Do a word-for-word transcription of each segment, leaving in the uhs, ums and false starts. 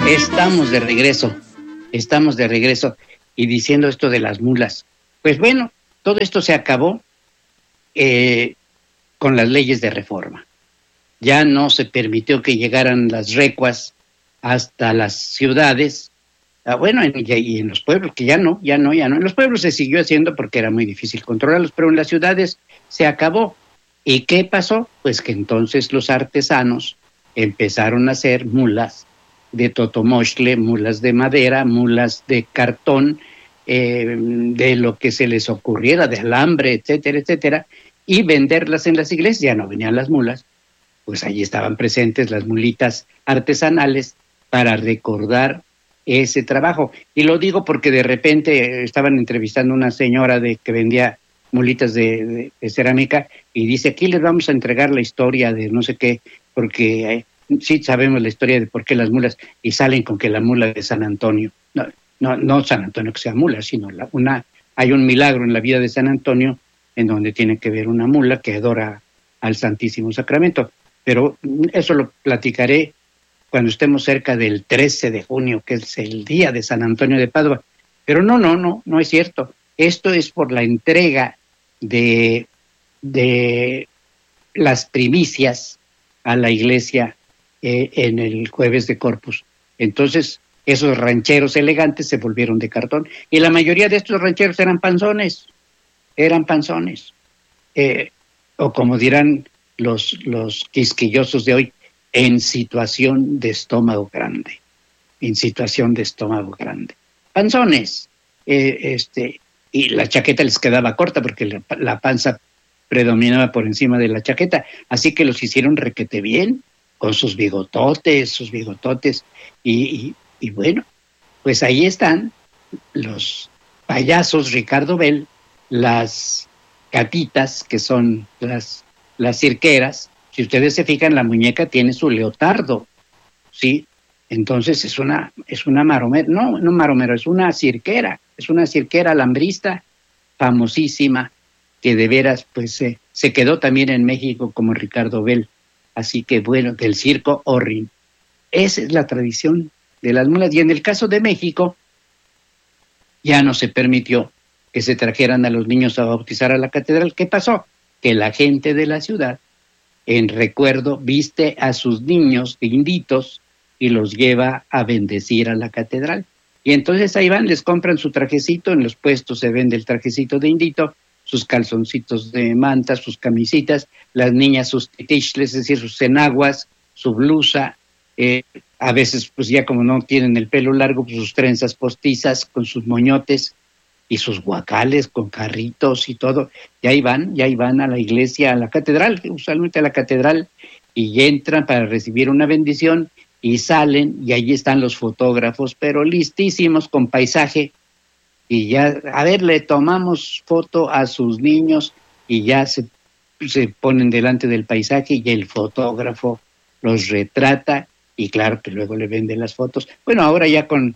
Estamos de regreso, estamos de regreso y diciendo esto de las mulas. Pues bueno, todo esto se acabó eh, con las leyes de reforma. Ya no se permitió que llegaran las recuas hasta las ciudades, ah, bueno, en, y en los pueblos, que ya no, ya no, ya no. En los pueblos se siguió haciendo porque era muy difícil controlarlos, pero en las ciudades se acabó. ¿Y qué pasó? Pues que entonces los artesanos empezaron a hacer mulas de totomochle, mulas de madera, mulas de cartón, eh, de lo que se les ocurriera, de alambre, etcétera, etcétera, y venderlas en las iglesias. Ya no venían las mulas, pues allí estaban presentes las mulitas artesanales para recordar ese trabajo. Y lo digo porque de repente estaban entrevistando a una señora de que vendía mulitas de, de, de cerámica y dice, aquí les vamos a entregar la historia de no sé qué, porque eh, sí sabemos la historia de por qué las mulas, y salen con que la mula de San Antonio, no, no, no San Antonio que sea mula, sino la, una, hay un milagro en la vida de San Antonio en donde tiene que ver una mula que adora al Santísimo Sacramento, pero eso lo platicaré cuando estemos cerca del trece de junio, que es el día de San Antonio de Padua. Pero no, no, no, no es cierto. Esto es por la entrega de, de las primicias a la iglesia eh, en el jueves de Corpus. Entonces, esos rancheros elegantes se volvieron de cartón. Y la mayoría de estos rancheros eran panzones, eran panzones. Eh, o como dirán los, los quisquillosos de hoy, en situación de estómago grande, en situación de estómago grande. Panzones, eh, este, y la chaqueta les quedaba corta porque la, la panza predominaba por encima de la chaqueta, así que los hicieron requete bien, con sus bigototes, sus bigototes, y, y, y bueno, pues ahí están los payasos Ricardo Bell, las gatitas, que son las, las cirqueras. Si ustedes se fijan, la muñeca tiene su leotardo, ¿sí? Entonces es una, es una maromera, no, no maromero, es una cirquera, es una cirquera alambrista famosísima, que de veras, pues, eh, se quedó también en México como Ricardo Bell. Así que, bueno, del circo Orrin. Esa es la tradición de las mulas. Y en el caso de México, ya no se permitió que se trajeran a los niños a bautizar a la catedral. ¿Qué pasó? Que la gente de la ciudad, en recuerdo, viste a sus niños de inditos y los lleva a bendecir a la catedral. Y entonces ahí van, les compran su trajecito, en los puestos se vende el trajecito de indito, sus calzoncitos de manta, sus camisitas, las niñas sus titichles, es decir, sus enaguas, su blusa, eh, a veces pues ya como no tienen el pelo largo, pues sus trenzas postizas con sus moñotes y sus guacales con carritos y todo, y ahí van, y ahí van a la iglesia, a la catedral, usualmente a la catedral, y entran para recibir una bendición, y salen, y allí están los fotógrafos, pero listísimos con paisaje, y ya, a ver, le tomamos foto a sus niños, y ya se, se ponen delante del paisaje, y el fotógrafo los retrata, y claro que luego le venden las fotos. Bueno, ahora ya con,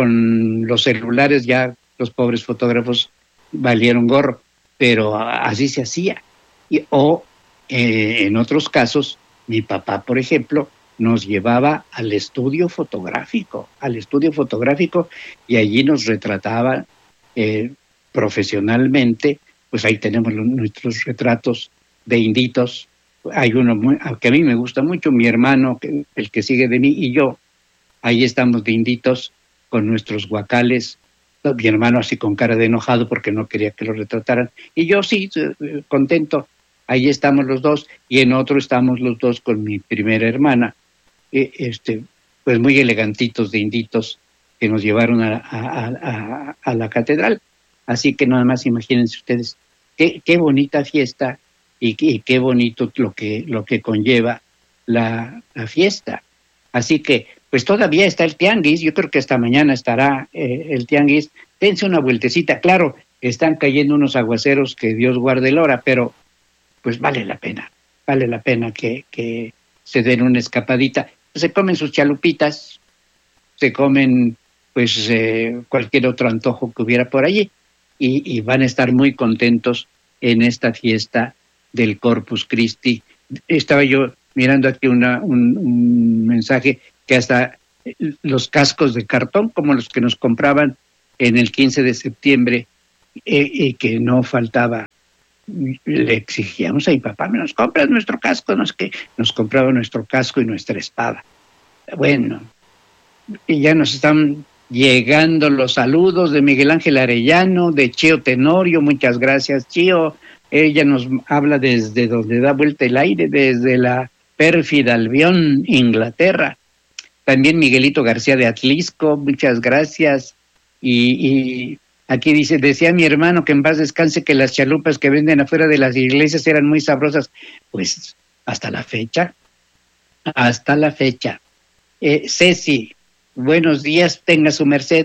con los celulares, ya los pobres fotógrafos valieron gorro, pero así se hacía. Y, o eh, en otros casos, mi papá, por ejemplo, nos llevaba al estudio fotográfico, al estudio fotográfico, y allí nos retrataba eh, profesionalmente. Pues ahí tenemos los, nuestros retratos de inditos. Hay uno muy, que a mí me gusta mucho, mi hermano, el que sigue de mí, y yo, ahí estamos de inditos con nuestros guacales, mi hermano así con cara de enojado porque no quería que lo retrataran, y yo sí, contento, ahí estamos los dos, y en otro estamos los dos con mi primera hermana, este, pues muy elegantitos de inditos, que nos llevaron a, a, a, a la catedral. Así que nada más imagínense ustedes, qué, qué bonita fiesta, y, y qué bonito lo que, lo que conlleva la, la fiesta. Así que, pues todavía está el tianguis, yo creo que hasta mañana estará eh, el tianguis. Dense una vueltecita, claro, están cayendo unos aguaceros que Dios guarde el hora, pero pues vale la pena, vale la pena que, que se den una escapadita. Se comen sus chalupitas, se comen pues eh, cualquier otro antojo que hubiera por allí, y, y van a estar muy contentos en esta fiesta del Corpus Christi. Estaba yo mirando aquí una, un, un mensaje que hasta los cascos de cartón, como los que nos compraban en el quince de septiembre, eh, y que no faltaba. Le exigíamos a mi papá, nos compras nuestro casco, no es que nos compraba nuestro casco y nuestra espada. Bueno, y ya nos están llegando los saludos de Miguel Ángel Arellano, de Chío Tenorio, muchas gracias, Chío. Ella nos habla desde donde da vuelta el aire, desde la pérfida Albión, Inglaterra. También Miguelito García de Atlisco, muchas gracias. Y, y aquí dice, decía mi hermano que en paz descanse que las chalupas que venden afuera de las iglesias eran muy sabrosas. Pues hasta la fecha, hasta la fecha. Eh, Ceci, buenos días, tenga su merced.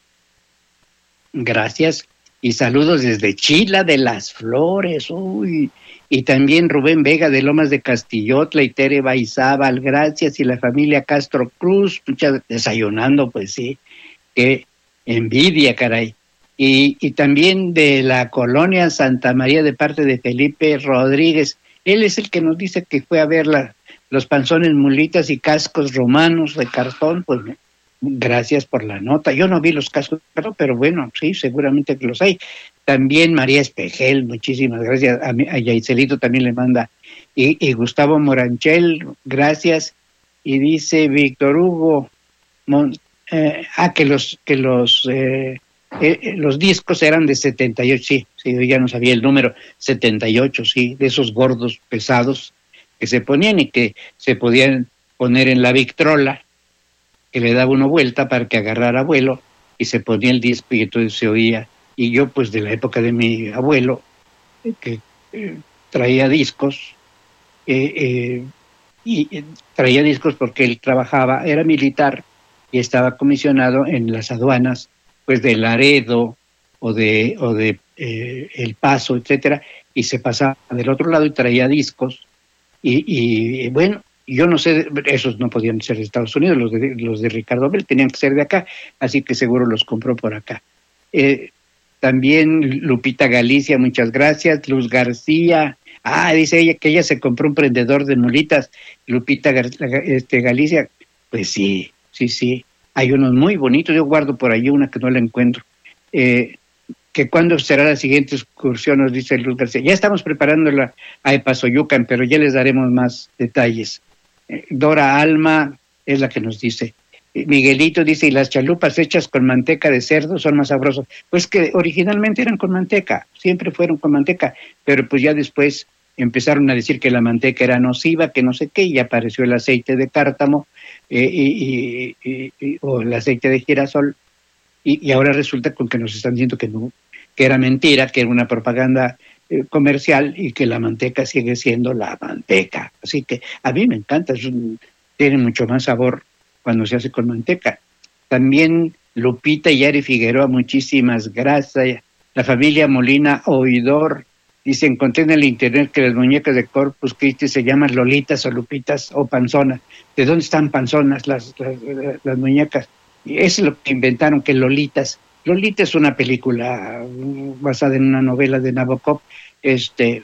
Gracias. Y saludos desde Chila de las Flores, uy. Y también Rubén Vega de Lomas de Castillotla y Tere Baizábal, gracias. Y la familia Castro Cruz, muchas, desayunando, pues sí, qué envidia, caray. Y, y también de la colonia Santa María de parte de Felipe Rodríguez. Él es el que nos dice que fue a ver la, los panzones, mulitas y cascos romanos de cartón. Pues gracias por la nota. Yo no vi los cascos, pero bueno, sí, seguramente que los hay. También María Espejel, muchísimas gracias. A, a Yaicelito también le manda. Y, y Gustavo Moranchel, gracias. Y dice Víctor Hugo, Mon, eh, ah, que los, que los, eh, eh, los discos eran de setenta y ocho, sí, sí, yo ya no sabía el número, setenta y ocho, sí, de esos gordos pesados que se ponían y que se podían poner en la Victrola, que le daba una vuelta para que agarrara vuelo y se ponía el disco y entonces se oía. Y yo, pues, de la época de mi abuelo, que eh, traía discos, eh, eh, y eh, traía discos porque él trabajaba, era militar y estaba comisionado en las aduanas, pues, de Laredo o de, o de eh, El Paso, etcétera, y se pasaba del otro lado y traía discos. Y, y bueno, yo no sé, esos no podían ser de Estados Unidos, los de, los de Ricardo Bell tenían que ser de acá, así que seguro los compró por acá. Eh, También Lupita Galicia, muchas gracias. Luz García, ah, dice ella que ella se compró un prendedor de mulitas. Lupita Gar este, Galicia, pues sí, sí, sí. Hay unos muy bonitos, yo guardo por ahí una que no la encuentro. Eh, que cuándo será la siguiente excursión, nos dice Luz García. Ya estamos preparándola a Epazoyucan, pero ya les daremos más detalles. Eh, Dora Alma es la que nos dice. Miguelito dice, y las chalupas hechas con manteca de cerdo son más sabrosas. Pues que originalmente eran con manteca, siempre fueron con manteca, pero pues ya después empezaron a decir que la manteca era nociva, que no sé qué, y apareció el aceite de cártamo eh, y, y, y, o el aceite de girasol, y, y ahora resulta con que nos están diciendo que no, que era mentira, que era una propaganda eh, comercial y que la manteca sigue siendo la manteca. Así que a mí me encanta, es un, tiene mucho más sabor cuando se hace con manteca. También Lupita y Yari Figueroa, muchísimas gracias. La familia Molina Oidor dice, encontré en el internet que las muñecas de Corpus Christi se llaman Lolitas o Lupitas o Panzonas. ¿De dónde están panzonas las, las, las muñecas? Y eso es lo que inventaron, que Lolitas. Lolita es una película basada en una novela de Nabokov. Este,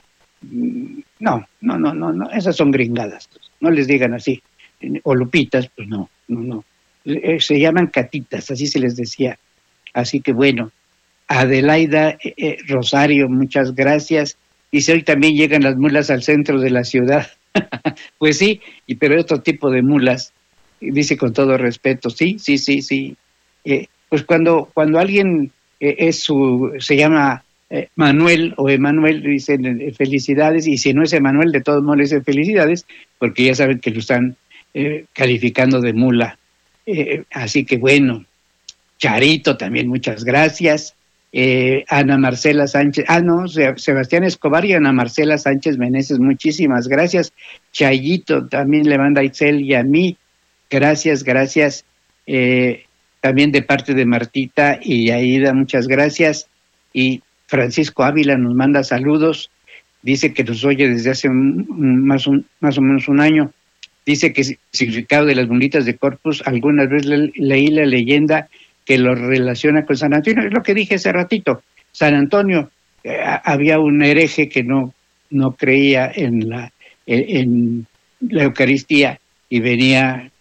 no, no, no, no, no, esas son gringadas. No les digan así. O Lupitas, pues no, no, no. Se llaman catitas, así se les decía. Así que bueno, Adelaida eh, eh, Rosario, muchas gracias. Dice, hoy también llegan las mulas al centro de la ciudad. Pues sí, y pero otro tipo de mulas. Dice con todo respeto, sí, sí, sí, sí. Eh, pues cuando, cuando alguien eh, es su, se llama eh, Manuel o Emanuel, dicen eh, felicidades, y si no es Emanuel, de todos modos le dicen felicidades, porque ya saben que lo están Eh, calificando de mula. Eh, así que bueno, Charito también, muchas gracias. Eh, Ana Marcela Sánchez, ah no, Sebastián Escobar y Ana Marcela Sánchez Meneses, muchísimas gracias. Chayito también le manda a Itzel y a mí, gracias, gracias. Eh, también de parte de Martita y Aida, muchas gracias. Y Francisco Ávila nos manda saludos, dice que nos oye desde hace un, más, un, más o menos un año. Dice que el significado de las mulitas de Corpus, algunas veces le, leí la leyenda que lo relaciona con San Antonio, es lo que dije hace ratito. San Antonio, eh, había un hereje que no, no creía en la, en, en la Eucaristía y venía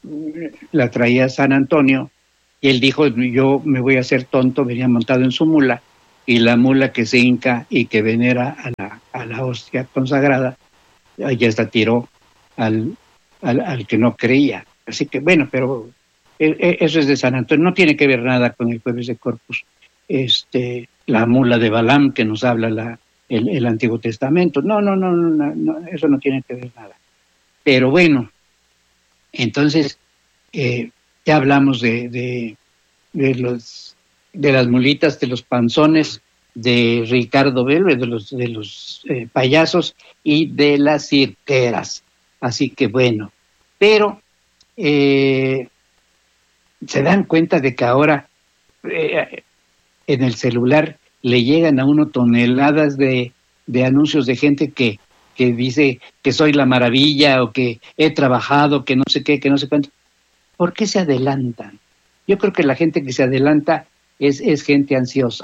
la traía a San Antonio, y él dijo, yo me voy a hacer tonto, venía montado en su mula, y la mula que se hinca y que venera a la, a la hostia consagrada, ya hasta tiró al, al, al que no creía. Así que bueno, pero eso es de San Antonio, no tiene que ver nada con el Jueves de Corpus. Este, la mula de Balaam que nos habla la, el, el Antiguo Testamento, no, no, no, no, no, eso no tiene que ver nada. Pero bueno, entonces eh, ya hablamos de, de, de, los, de las mulitas, de los panzones, de Ricardo Belve, de los, de los eh, payasos y de las cirqueras. Así que bueno, pero eh, se dan cuenta de que ahora eh, en el celular le llegan a uno toneladas de, de anuncios de gente que, que dice que soy la maravilla o que he trabajado, que no sé qué, que no sé cuánto. ¿Por qué se adelantan? Yo creo que la gente que se adelanta es, es gente ansiosa.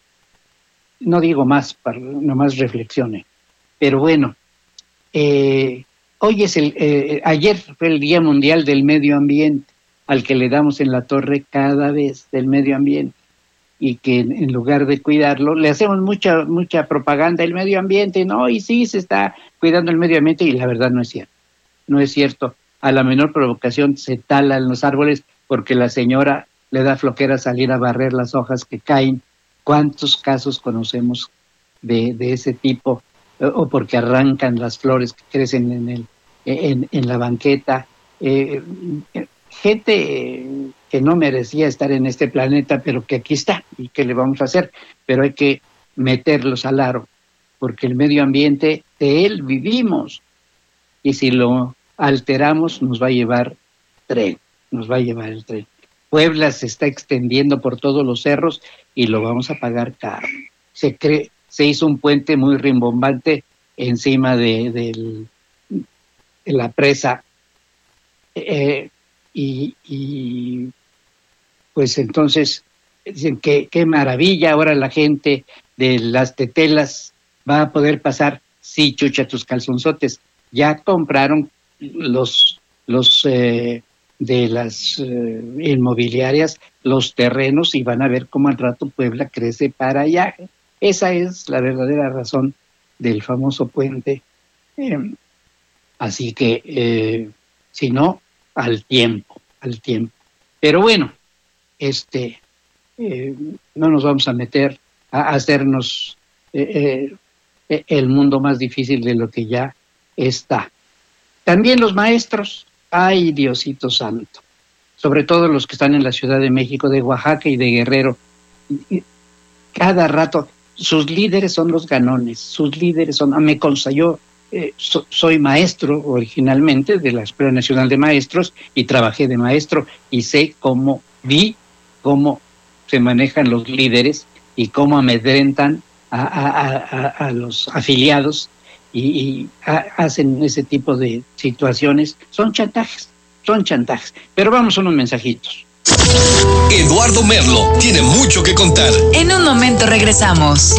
No digo más, para, nomás reflexione. Pero bueno, eh, hoy es el, eh, ayer fue el Día Mundial del Medio Ambiente, al que le damos en la torre cada vez del medio ambiente, y que en, en lugar de cuidarlo, le hacemos mucha mucha propaganda del medio ambiente, no, y sí, se está cuidando el medio ambiente, y la verdad no es cierto, no es cierto. A la menor provocación se talan los árboles porque la señora le da flojera salir a barrer las hojas que caen. ¿Cuántos casos conocemos de, de ese tipo? O porque arrancan las flores que crecen en, el, en, en la banqueta. Eh, gente que no merecía estar en este planeta, pero que aquí está, y que le vamos a hacer, pero hay que meterlos al aro, porque el medio ambiente, de él vivimos, y si lo alteramos nos va a llevar tren, nos va a llevar el tren. Puebla se está extendiendo por todos los cerros y lo vamos a pagar caro. Se cree, se hizo un puente muy rimbombante encima de, de, de la presa, eh, y, y pues entonces dicen que qué maravilla, ahora la gente de las tetelas va a poder pasar. Sí, chucha, tus calzonzotes, ya compraron los los eh, de las eh, inmobiliarias los terrenos, y van a ver cómo al rato Puebla crece para allá. Esa es la verdadera razón del famoso puente. Eh, así que eh, si no, al tiempo, al tiempo. Pero bueno, este eh, no nos vamos a meter a hacernos eh, eh, el mundo más difícil de lo que ya está. También los maestros, ay Diosito santo, sobre todo los que están en la Ciudad de México, de Oaxaca y de Guerrero, cada rato sus líderes son los ganones, sus líderes son, me consta, yo eh, so, soy maestro originalmente de la Escuela Nacional de Maestros y trabajé de maestro y sé cómo, vi cómo se manejan los líderes y cómo amedrentan a, a, a, a los afiliados y, y a, hacen ese tipo de situaciones. Son chantajes, son chantajes. Pero vamos a unos mensajitos. Eduardo Merlo tiene mucho que contar. En un momento regresamos.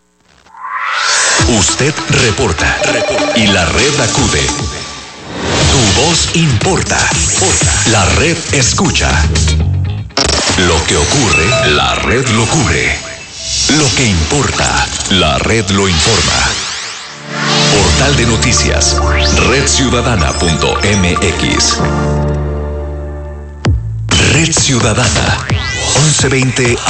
Usted reporta, reporta y la red acude. Tu voz importa. La red escucha. Lo que ocurre, la red lo cubre. Lo que importa, la red lo informa. Portal de noticias, red ciudadana punto m x. Red Ciudadana, once veinte